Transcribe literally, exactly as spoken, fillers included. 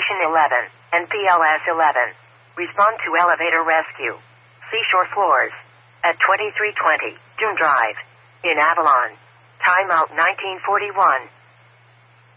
Station eleven, and P L S eleven. Respond to elevator rescue. Seashore floors. At twenty-three twenty, Dune Drive. In Avalon. Timeout nineteen forty-one.